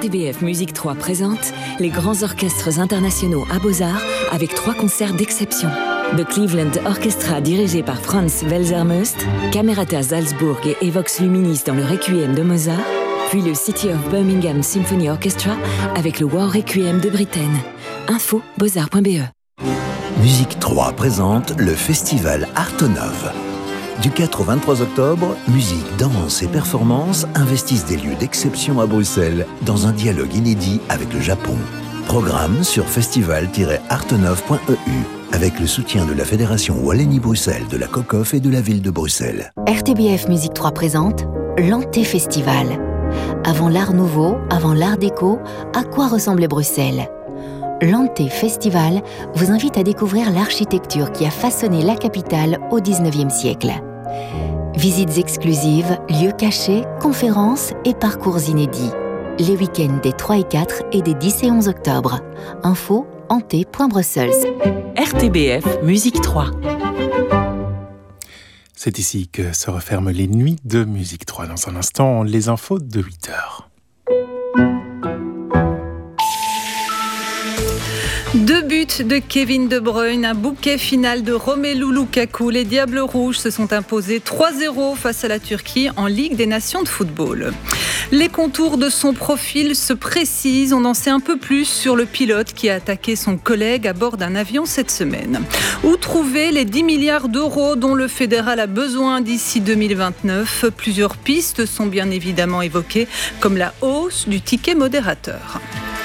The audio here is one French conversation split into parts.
RTBF Musique 3 présente les grands orchestres internationaux à Beaux-Arts avec 3 concerts d'exception. The Cleveland Orchestra dirigé par Franz Welser-Möst, Camerata Salzburg et Vox Luminis dans le Requiem de Mozart, puis le City of Birmingham Symphony Orchestra avec le War Requiem de Britten. Info beaux-arts.be. Musique 3 présente le festival Artonov. Du 4 au 23 octobre, musique, danse et performance investissent des lieux d'exception à Bruxelles dans un dialogue inédit avec le Japon. Programme sur festival-artonov.eu avec le soutien de la Fédération Wallonie-Bruxelles, de la COCOF et de la ville de Bruxelles. RTBF Musique 3 présente l'Anté Festival. Avant l'art nouveau, avant l'art déco, à quoi ressemblait Bruxelles ? L'Anté Festival vous invite à découvrir l'architecture qui a façonné la capitale au XIXe siècle. Visites exclusives, lieux cachés, conférences et parcours inédits. Les week-ends des 3 et 4 et des 10 et 11 octobre. Info anté.brussels. RTBF Musique 3. C'est ici que se referment les nuits de Musique 3. Dans un instant, les infos de 8h. 2 buts de Kevin De Bruyne, un bouquet final de Romelu Lukaku. Les Diables Rouges se sont imposés 3-0 face à la Turquie en Ligue des Nations de football. Les contours de son profil se précisent. On en sait un peu plus sur le pilote qui a attaqué son collègue à bord d'un avion cette semaine. Où trouver les 10 milliards d'euros dont le fédéral a besoin d'ici 2029 ? Plusieurs pistes sont bien évidemment évoquées, comme la hausse du ticket modérateur.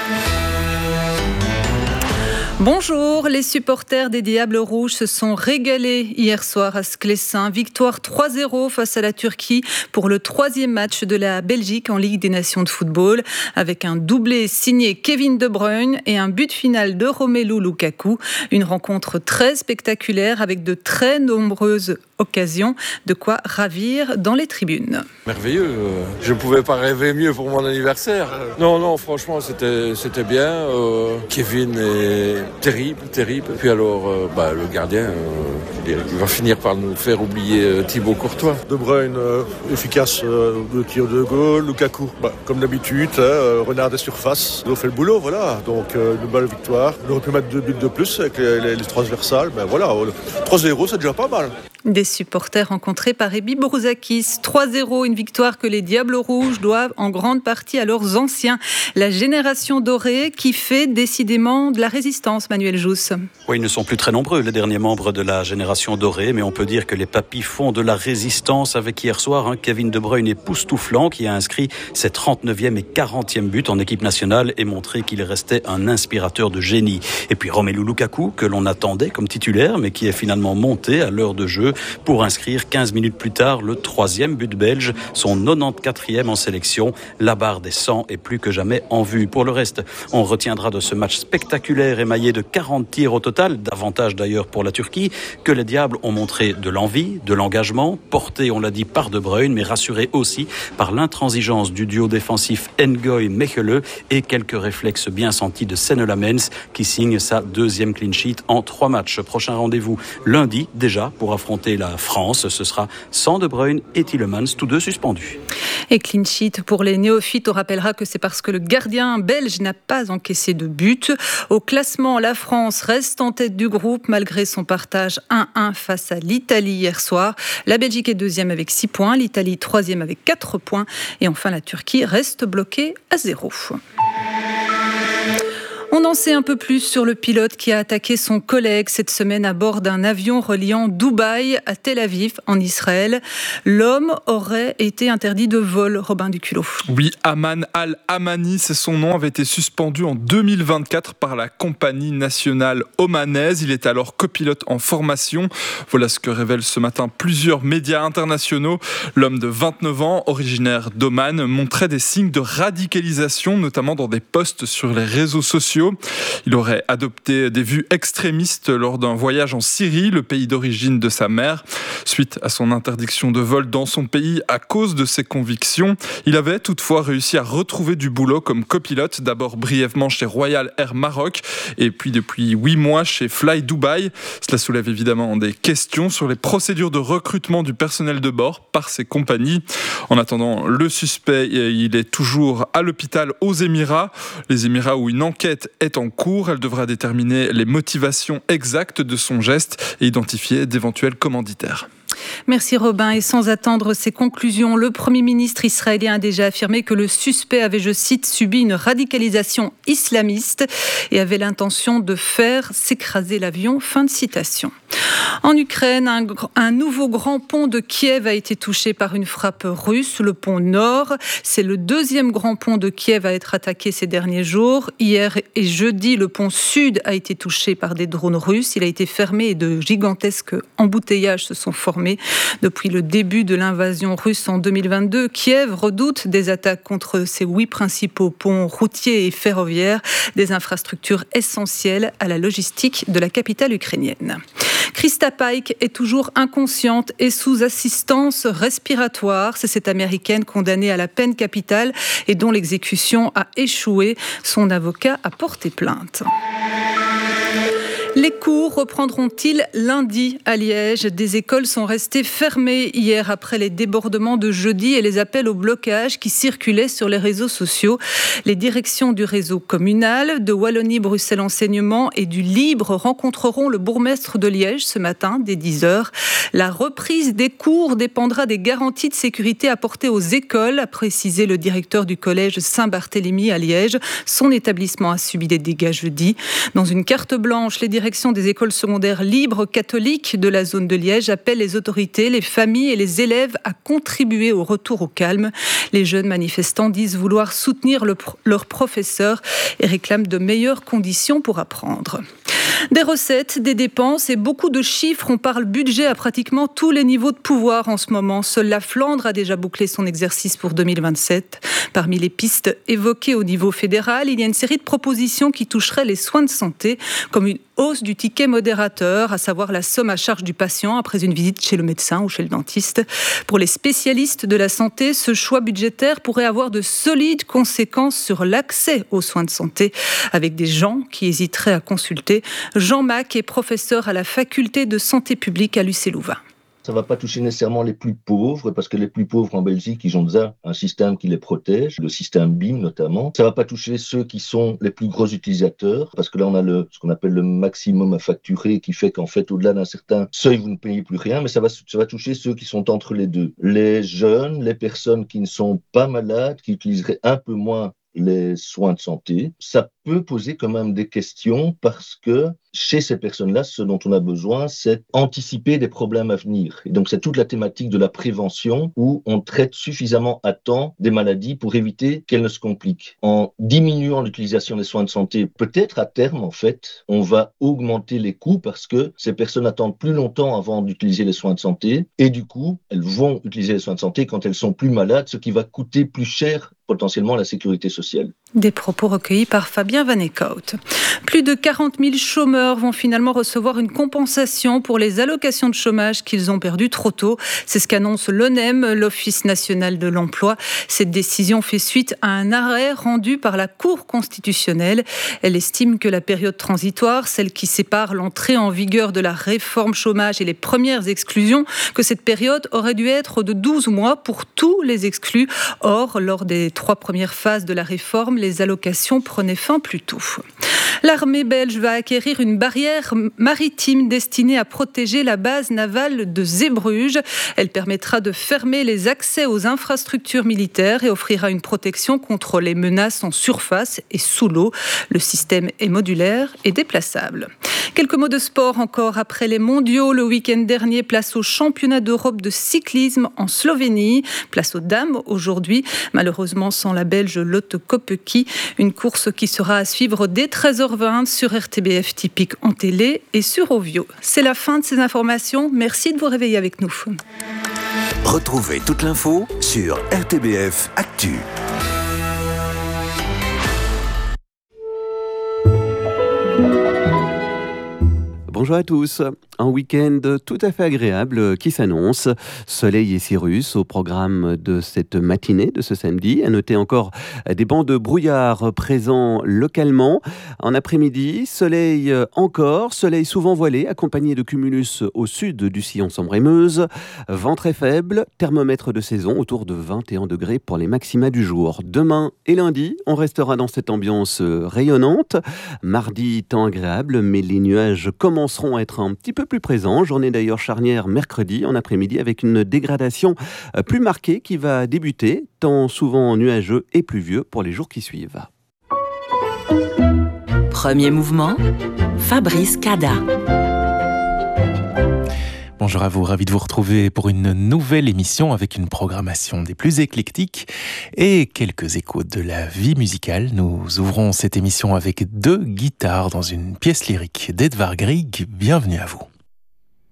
Bonjour, les supporters des Diables Rouges se sont régalés hier soir à Sclessin. Victoire 3-0 face à la Turquie pour le 3e match de la Belgique en Ligue des Nations de football, avec un doublé signé Kevin De Bruyne et un but final de Romelu Lukaku. Une rencontre très spectaculaire avec de très nombreuses occasions, de quoi ravir dans les tribunes. Merveilleux, je ne pouvais pas rêver mieux pour mon anniversaire. Non, franchement, c'était bien. Kevin est terrible. Puis alors, le gardien, il va finir par nous faire oublier Thibaut Courtois. De Bruyne, efficace, 2 tirs de goal. Lukaku, comme d'habitude, renard des surfaces. Il a fait le boulot, voilà. Donc, une belle victoire. On aurait pu mettre 2 buts de plus avec les transversales. Mais voilà, 3-0, c'est déjà pas mal. Des supporters rencontrés par Ebi Bourouzakis. 3-0, une victoire que les Diables Rouges doivent en grande partie à leurs anciens. La génération dorée qui fait décidément de la résistance, Manuel Jousse. Oui, ils ne sont plus très nombreux, les derniers membres de la génération dorée, mais on peut dire que les papis font de la résistance avec hier soir Kevin De Bruyne époustouflant qui a inscrit ses 39e et 40e buts en équipe nationale et montré qu'il restait un inspirateur de génie. Et puis Romelu Lukaku, que l'on attendait comme titulaire, mais qui est finalement monté à l'heure de jeu pour inscrire 15 minutes plus tard le 3e but belge, son 94e en sélection. La barre des 100 est plus que jamais en vue. Pour le reste, on retiendra de ce match spectaculaire émaillé de 40 tirs au total, davantage d'ailleurs pour la Turquie, que les Diables ont montré de l'envie, de l'engagement, porté, on l'a dit, par De Bruyne, mais rassuré aussi par l'intransigeance du duo défensif Ngoy-Mechele et quelques réflexes bien sentis de Senne Lamens qui signe sa 2e clean sheet en 3 matchs. Prochain rendez-vous lundi déjà pour affronter la France. Ce sera sans De Bruyne et Tielemans, tous 2 suspendus. Et clean sheet pour les néophytes, on rappellera que c'est parce que le gardien belge n'a pas encaissé de but. Au classement, la France reste en tête du groupe malgré son partage 1-1 face à l'Italie hier soir. La Belgique est 2e avec 6 points, l'Italie 3e avec 4 points et enfin la Turquie reste bloquée à 0. On en sait un peu plus sur le pilote qui a attaqué son collègue cette semaine à bord d'un avion reliant Dubaï à Tel Aviv, en Israël. L'homme aurait été interdit de vol, Robin Duculot. Oui, Aman Al-Amani, c'est son nom, avait été suspendu en 2024 par la compagnie nationale omanaise. Il est alors copilote en formation. Voilà ce que révèlent ce matin plusieurs médias internationaux. L'homme de 29 ans, originaire d'Oman, montrait des signes de radicalisation, notamment dans des posts sur les réseaux sociaux. sociaux. Il aurait adopté des vues extrémistes lors d'un voyage en Syrie, le pays d'origine de sa mère. Suite à son interdiction de vol dans son pays à cause de ses convictions, il avait toutefois réussi à retrouver du boulot comme copilote, d'abord brièvement chez Royal Air Maroc et puis depuis 8 mois chez Fly Dubai. Cela soulève évidemment des questions sur les procédures de recrutement du personnel de bord par ces compagnies. En attendant, le suspect, il est toujours à l'hôpital aux Émirats. Les Émirats où une enquête est en cours. Elle devra déterminer les motivations exactes de son geste et identifier d'éventuels commanditaires. Merci Robin. Et sans attendre ses conclusions, le Premier ministre israélien a déjà affirmé que le suspect avait, je cite, subi une radicalisation islamiste et avait l'intention de faire s'écraser l'avion. Fin de citation. En Ukraine, un nouveau grand pont de Kiev a été touché par une frappe russe, le pont Nord. C'est le deuxième grand pont de Kiev à être attaqué ces derniers jours. Hier et jeudi, le pont Sud a été touché par des drones russes. Il a été fermé et de gigantesques embouteillages se sont formés. Depuis le début de l'invasion russe en 2022, Kiev redoute des attaques contre ses 8 principaux ponts routiers et ferroviaires, des infrastructures essentielles à la logistique de la capitale ukrainienne. Krista Pike est toujours inconsciente et sous assistance respiratoire. C'est cette Américaine condamnée à la peine capitale et dont l'exécution a échoué. Son avocat a porté plainte. Les cours reprendront-ils lundi à Liège ? Des écoles sont restées fermées hier après les débordements de jeudi et les appels au blocage qui circulaient sur les réseaux sociaux. Les directions du réseau communal, de Wallonie-Bruxelles Enseignement et du Libre rencontreront le bourgmestre de Liège ce matin dès 10h. La reprise des cours dépendra des garanties de sécurité apportées aux écoles, a précisé le directeur du collège Saint-Barthélemy à Liège. Son établissement a subi des dégâts jeudi. Dans une carte blanche, les direction des écoles secondaires libres catholiques de la zone de Liège appelle les autorités, les familles et les élèves à contribuer au retour au calme. Les jeunes manifestants disent vouloir soutenir leurs professeurs et réclament de meilleures conditions pour apprendre. Des recettes, des dépenses et beaucoup de chiffres. On parle budget à pratiquement tous les niveaux de pouvoir en ce moment. Seule la Flandre a déjà bouclé son exercice pour 2027. Parmi les pistes évoquées au niveau fédéral, il y a une série de propositions qui toucheraient les soins de santé, comme une hausse du ticket modérateur, à savoir la somme à charge du patient après une visite chez le médecin ou chez le dentiste. Pour les spécialistes de la santé, ce choix budgétaire pourrait avoir de solides conséquences sur l'accès aux soins de santé, avec des gens qui hésiteraient à consulter. Jean Mac est professeur à la faculté de santé publique à l'UCLouvain. Ça ne va pas toucher nécessairement les plus pauvres, parce que les plus pauvres en Belgique, ils ont déjà un système qui les protège, le système BIM notamment. Ça ne va pas toucher ceux qui sont les plus gros utilisateurs, parce que là, on a ce qu'on appelle le maximum à facturer, qui fait qu'en fait, au-delà d'un certain seuil, vous ne payez plus rien, mais ça va toucher ceux qui sont entre les deux. Les jeunes, les personnes qui ne sont pas malades, qui utiliseraient un peu moins les soins de santé, ça peut poser quand même des questions parce que chez ces personnes-là, ce dont on a besoin, c'est anticiper des problèmes à venir. Et donc, c'est toute la thématique de la prévention où on traite suffisamment à temps des maladies pour éviter qu'elles ne se compliquent. En diminuant l'utilisation des soins de santé, peut-être à terme, en fait, on va augmenter les coûts parce que ces personnes attendent plus longtemps avant d'utiliser les soins de santé et du coup, elles vont utiliser les soins de santé quand elles sont plus malades, ce qui va coûter plus cher potentiellement à la sécurité sociale. Des propos recueillis par Fabien Van Eekhout. Plus de 40 000 chômeurs vont finalement recevoir une compensation pour les allocations de chômage qu'ils ont perdues trop tôt. C'est ce qu'annonce l'ONEM, l'Office national de l'emploi. Cette décision fait suite à un arrêt rendu par la Cour constitutionnelle. Elle estime que la période transitoire, celle qui sépare l'entrée en vigueur de la réforme chômage et les premières exclusions, que cette période aurait dû être de 12 mois pour tous les exclus. Or, lors des 3 premières phases de la réforme, les allocations prenaient fin plus tôt. L'armée belge va acquérir une barrière maritime destinée à protéger la base navale de Zeebruges. Elle permettra de fermer les accès aux infrastructures militaires et offrira une protection contre les menaces en surface et sous l'eau. Le système est modulaire et déplaçable. Quelques mots de sport encore. Après les mondiaux, le week-end dernier, place au championnat d'Europe de cyclisme en Slovénie. Place aux dames aujourd'hui, malheureusement sans la Belge Lotte Kopecky. Une course qui sera à suivre dès 13h20 sur RTBF Typique en télé et sur Ovio. C'est la fin de ces informations. Merci de vous réveiller avec nous. Retrouvez toute l'info sur RTBF Actu. Bonjour à tous. Un week-end tout à fait agréable qui s'annonce. Soleil et cirrus au programme de cette matinée de ce samedi. À noter encore des bancs de brouillard présents localement. En après-midi, soleil encore, soleil souvent voilé, accompagné de cumulus au sud du sillon Sambre-et-Meuse. Vent très faible, thermomètre de saison autour de 21 degrés pour les maxima du jour. Demain et lundi, on restera dans cette ambiance rayonnante. Mardi, temps agréable, mais les nuages commenceront à être un petit peu plus présents. Journée d'ailleurs charnière mercredi en après-midi avec une dégradation plus marquée qui va débuter, temps souvent nuageux et pluvieux pour les jours qui suivent. Premier mouvement, Fabrice Cada. Bonjour à vous, ravi de vous retrouver pour une nouvelle émission avec une programmation des plus éclectiques et quelques échos de la vie musicale. Nous ouvrons cette émission avec 2 guitares dans une pièce lyrique d'Edvard Grieg. Bienvenue à vous.